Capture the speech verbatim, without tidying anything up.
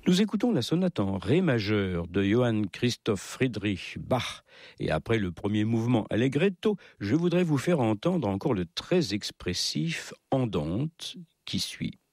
Nous écoutons la sonate en ré majeur de Johann Christoph Friedrich Bach. Et après le premier mouvement allegretto, je voudrais vous faire entendre encore le très expressif andante qui suit.